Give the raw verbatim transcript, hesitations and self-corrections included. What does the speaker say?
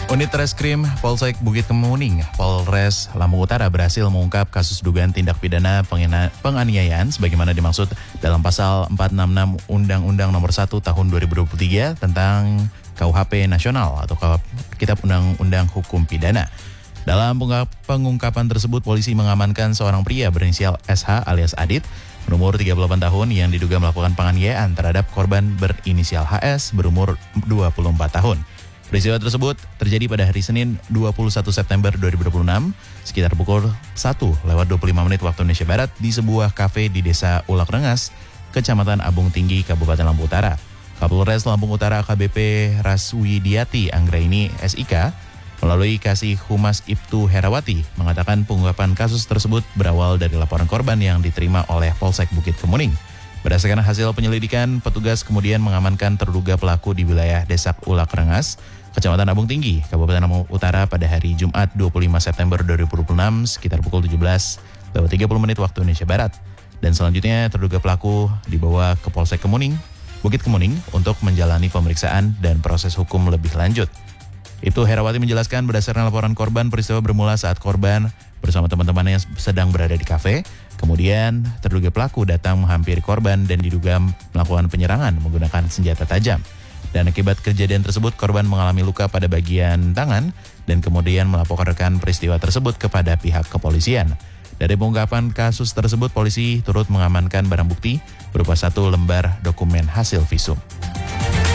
Unit Reskrim Polsek Bukit Kemuning, Polres Lampung Utara berhasil mengungkap kasus dugaan tindak pidana pengena- penganiayaan sebagaimana dimaksud dalam pasal empat enam enam Undang-Undang Nomor satu Tahun dua ribu dua puluh tiga tentang K U H P Nasional atau Kitab Undang-Undang Hukum Pidana. Dalam pengungkapan tersebut, polisi mengamankan seorang pria berinisial S H alias Adit berumur tiga puluh delapan tahun yang diduga melakukan penganiayaan terhadap korban berinisial H S berumur dua puluh empat tahun. Peristiwa tersebut terjadi pada hari Senin dua puluh satu September dua ribu dua puluh enam sekitar pukul satu lewat dua puluh lima menit waktu Indonesia Barat di sebuah kafe di Desa Ulak Rengas, Kecamatan Abung Tinggi, Kabupaten Lampung Utara. Kapolres Lampung Utara A K B P Raswidiati Anggraini S I K melalui Kasih Humas Ibtu Herawati mengatakan pengungkapan kasus tersebut berawal dari laporan korban yang diterima oleh Polsek Bukit Kemuning. Berdasarkan hasil penyelidikan, petugas kemudian mengamankan terduga pelaku di wilayah Desa Ulak Rengas, Kecamatan Abung Tinggi, Kabupaten Lampung Utara pada hari Jumat dua puluh lima September dua ribu dua puluh enam sekitar pukul tujuh belas lewat tiga puluh menit waktu Indonesia Barat. Dan selanjutnya terduga pelaku dibawa ke Polsek Kemuning, Bukit Kemuning untuk menjalani pemeriksaan dan proses hukum lebih lanjut. Itu Herawati menjelaskan berdasarkan laporan korban, peristiwa bermula saat korban bersama teman-temannya sedang berada di kafe. Kemudian terduga pelaku datang menghampiri korban dan diduga melakukan penyerangan menggunakan senjata tajam. Dan akibat kejadian tersebut korban mengalami luka pada bagian tangan dan kemudian melaporkan peristiwa tersebut kepada pihak kepolisian. Dari pengungkapan kasus tersebut, polisi turut mengamankan barang bukti berupa satu lembar dokumen hasil visum.